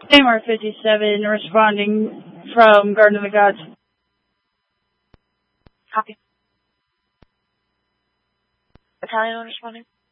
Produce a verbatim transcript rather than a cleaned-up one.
M R fifty-seven responding from Garden of the Gods. Copy. Battalion responding.